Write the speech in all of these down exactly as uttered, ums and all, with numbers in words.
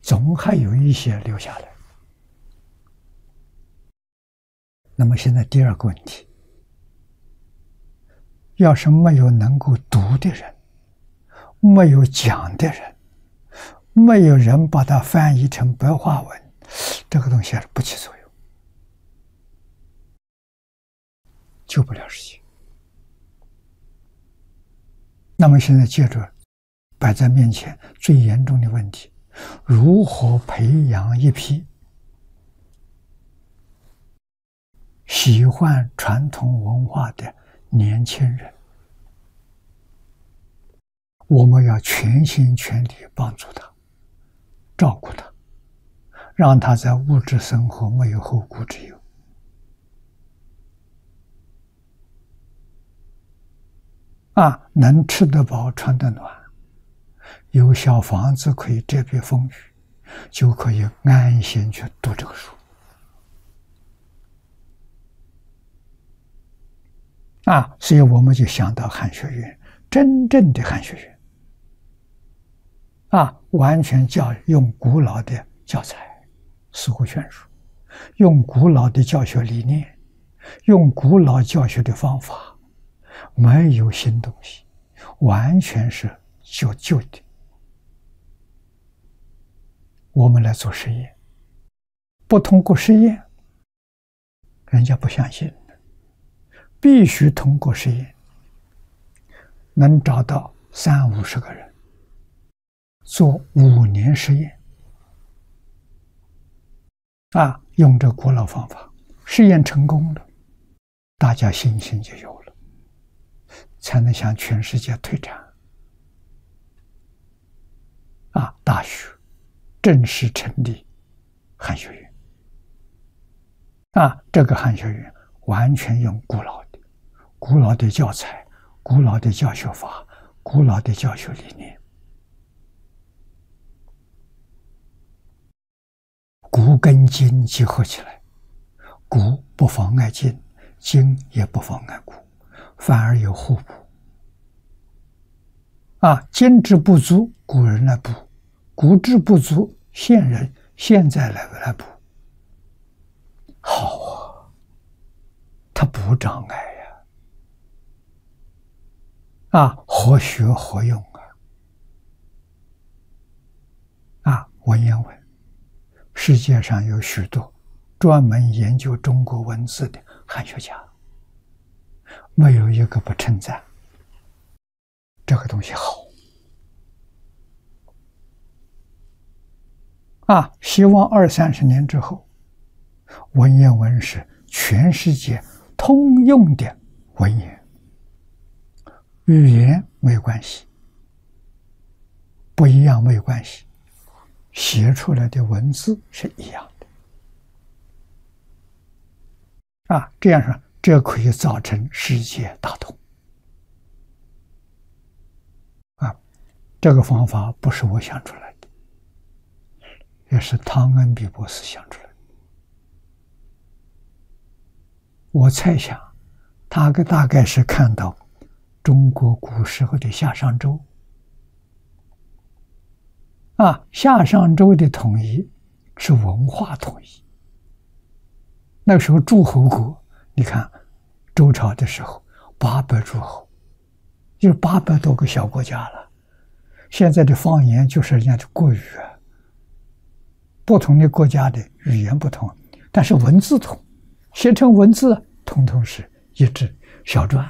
总还有一些留下来。那么现在第二个问题，要是没有能够读的人，没有讲的人，没有人把它翻译成白话文，这个东西还是不起作用，救不了世界。那么现在接着摆在面前最严重的问题，如何培养一批喜欢传统文化的年轻人？我们要全心全力帮助他，照顾他，让他在物质生活没有后顾之忧。啊，能吃得饱，穿得暖，有小房子可以遮蔽风雨，就可以安心去读这个书。啊，所以我们就想到汉学院，真正的汉学院，啊，完全教用古老的教材、四库全书，用古老的教学理念，用古老教学的方法，没有新东西，完全是旧旧的。我们来做实验，不通过实验，人家不相信。必须通过实验，能找到三五十个人做五年实验，啊，用这古老方法，实验成功了，大家信心就有了，才能向全世界推展。啊，大学正式成立汉学院，啊，这个汉学院完全用古老的。古老的教材、古老的教学法、古老的教学理念，古跟今结合起来，古不妨碍今，今也不妨碍古，反而有互补。啊，今之不足，古人来补；古之不足，现人现在来来补。好啊，它不障碍。啊，活学活用啊！啊，文言文，世界上有许多专门研究中国文字的汉学家，没有一个不称赞这个东西好。啊，希望二三十年之后，文言文是全世界通用的文言。语言没有关系，不一样没有关系，写出来的文字是一样的。啊，这样说，这可以造成世界大同。啊，这个方法不是我想出来的，也是汤恩比博士想出来的。我猜想，他大概是看到中国古时候的夏商周，啊，夏商周的统一是文化统一。那时候诸侯国，你看周朝的时候，八百诸侯，就是八百多个小国家了。现在的方言就是人家的国语啊，不同的国家的语言不同，但是文字同，写成文字统统是一致小篆。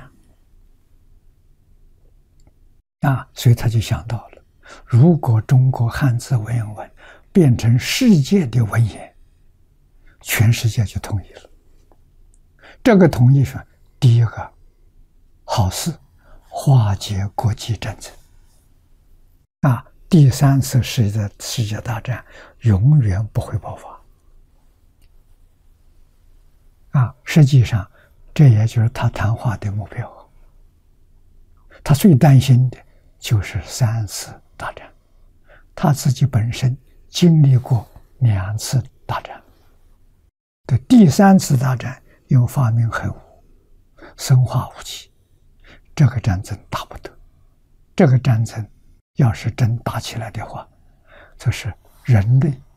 啊，所以他就想到了，如果中国汉字文言文变成世界的文言，全世界就统一了。这个统一是第一个好事，化解国际战争。啊，第三次世界世界大战永远不会爆发。啊，实际上这也就是他谈话的目标。他最担心的就是三次大战，他自己本身经历过两次大战，的第三次大战又发明核武、生化武器，这个战争打不得。这个战争要是真打起来的话，这是人类